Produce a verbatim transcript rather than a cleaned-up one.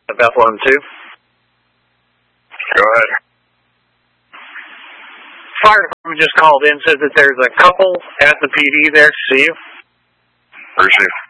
Bethlehem two. Go ahead. Fire department just called in, says that there's a couple at the P D there to see you. Where is she?